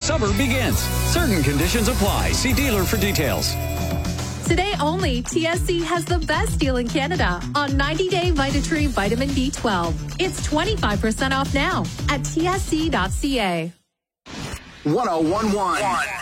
summer begins. Certain conditions apply. See dealer for details. Today only, TSC has the best deal in Canada on 90-day Vitatree Vitamin B12. It's 25% off now at tsc.ca. 1011.